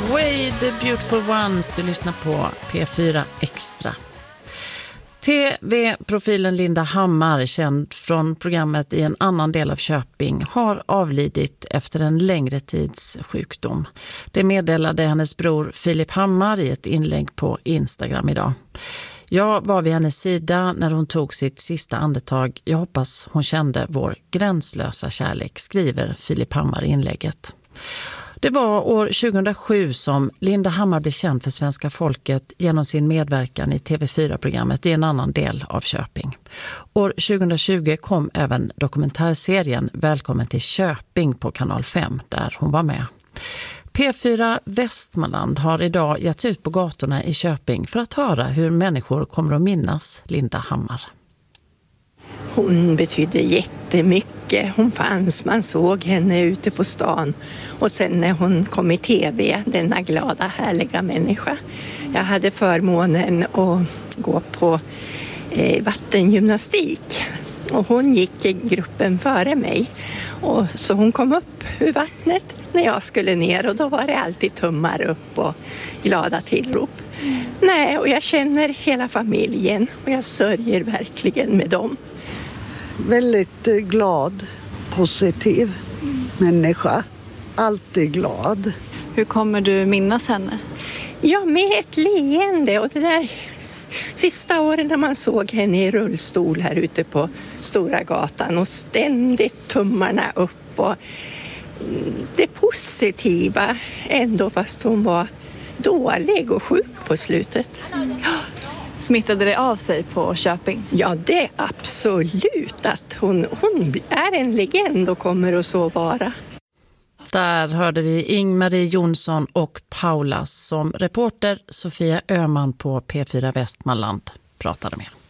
Way the Beautiful Ones, du lyssnar på P4 Extra. TV-profilen Linda Hammar, känd från programmet I en annan del av Köping, har avlidit efter en längre tids sjukdom. Det meddelade hennes bror Filip Hammar i ett inlägg på Instagram idag. Jag var vid hennes sida när hon tog sitt sista andetag. Jag hoppas hon kände vår gränslösa kärlek, skriver Filip Hammar i inlägget. Det var år 2007 som Linda Hammar blev känd för svenska folket genom sin medverkan i TV4-programmet I en annan del av Köping. År 2020 kom även dokumentärserien Välkommen till Köping på Kanal 5 där hon var med. P4 Västmanland har idag gett ut på gatorna i Köping för att höra hur människor kommer att minnas Linda Hammar. Hon betydde jättemycket. Hon fanns, man såg henne ute på stan. Och sen när hon kom i tv, denna glada, härliga människa. Jag hade förmånen att gå på vattengymnastik. Och hon gick i gruppen före mig. Och så hon kom upp ur vattnet när jag skulle ner. Och då var det alltid tummar upp och glada tillrop. Nej, och jag känner hela familjen. Och jag sörjer verkligen med dem. Väldigt glad, positiv människa. Alltid glad. Hur kommer du minnas henne? Ja, med ett leende. Och det där sista åren när man såg henne i rullstol här ute på Stora gatan. Och ständigt tummarna upp. Och det positiva ändå, fast hon var dålig och sjuk på slutet. Smittade det av sig på Köping? Ja, det är absolut att hon är en legend och kommer att så vara. Där hörde vi Ingmarie Jonsson och Paula som reporter Sofia Öhman på P4 Västmanland pratade med.